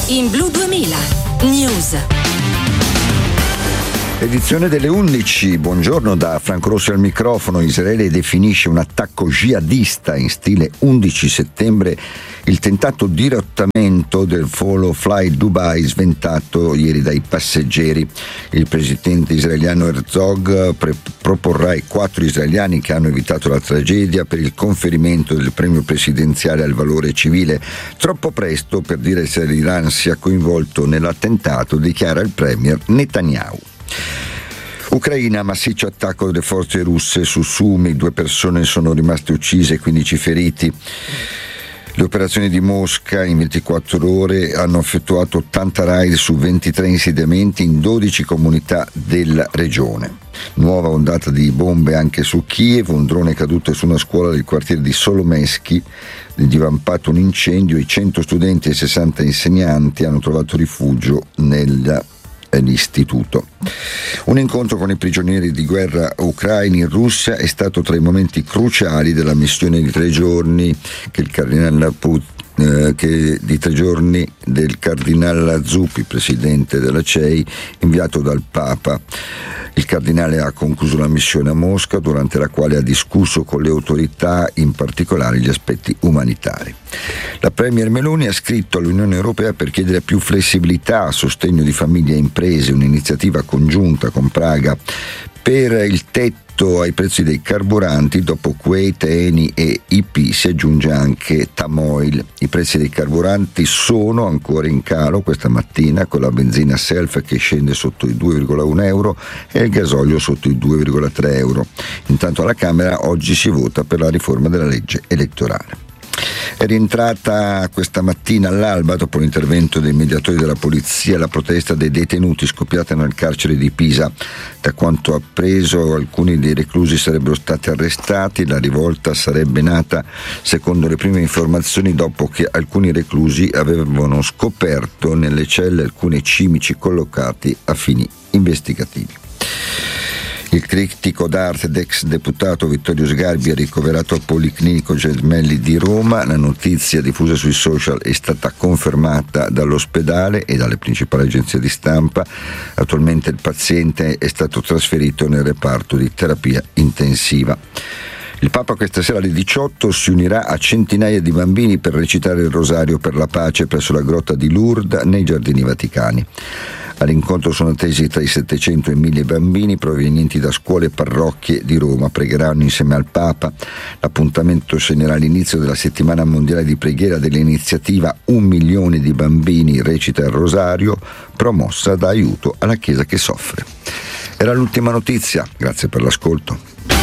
in Blu 2000 News. Edizione delle 11, buongiorno da Franco Rossi al microfono. Israele definisce un attacco jihadista in stile 11 settembre il tentato dirottamento del volo Fly Dubai sventato ieri dai passeggeri. Il presidente israeliano Herzog proporrà ai 4 israeliani che hanno evitato la tragedia per il conferimento del premio presidenziale al valore civile. Troppo presto per dire se l'Iran sia coinvolto nell'attentato, dichiara il premier Netanyahu. Ucraina, massiccio attacco delle forze russe su Sumi, 2 persone sono rimaste uccise e 15 feriti. Le operazioni di Mosca in 24 ore hanno effettuato 80 raid su 23 insediamenti in 12 comunità della regione. Nuova ondata di bombe anche su Kiev, un drone è caduto su una scuola del quartiere di Solomesky, divampato un incendio, i 100 studenti e 60 insegnanti hanno trovato rifugio nell'istituto. Un incontro con i prigionieri di guerra ucraini in Russia è stato tra i momenti cruciali della missione di 3 giorni del cardinale Zuppi, presidente della CEI, inviato dal Papa. Il cardinale ha concluso la missione a Mosca, durante la quale ha discusso con le autorità, in particolare gli aspetti umanitari. La Premier Meloni ha scritto all'Unione Europea per chiedere più flessibilità a sostegno di famiglie e imprese, un'iniziativa congiunta con Praga per il tetto ai prezzi dei carburanti. Dopo Kuwait, Eni e IP si aggiunge anche Tamoil. I prezzi dei carburanti sono ancora in calo questa mattina, con la benzina Self che scende sotto i 2,1 euro e il gasolio sotto i 2,3 euro. Intanto alla Camera oggi si vota per la riforma della legge elettorale. È rientrata questa mattina all'alba, dopo l'intervento dei mediatori della polizia, la protesta dei detenuti scoppiata nel carcere di Pisa. Da quanto appreso, alcuni dei reclusi sarebbero stati arrestati. La rivolta sarebbe nata, secondo le prime informazioni, dopo che alcuni reclusi avevano scoperto nelle celle alcuni cimici collocati a fini investigativi. Il critico d'arte ed ex deputato Vittorio Sgarbi è ricoverato al Policlinico Gemelli di Roma. La notizia diffusa sui social è stata confermata dall'ospedale e dalle principali agenzie di stampa. Attualmente il paziente è stato trasferito nel reparto di terapia intensiva. Il Papa questa sera alle 18 si unirà a centinaia di bambini per recitare il Rosario per la pace presso la grotta di Lourdes nei Giardini Vaticani. All'incontro sono attesi tra i 700 e i 1000 bambini provenienti da scuole e parrocchie di Roma. Pregheranno insieme al Papa. L'appuntamento segnerà l'inizio della settimana mondiale di preghiera dell'iniziativa 1 milione di bambini recita il Rosario, promossa da Aiuto alla Chiesa che soffre. Era l'ultima notizia, grazie per l'ascolto.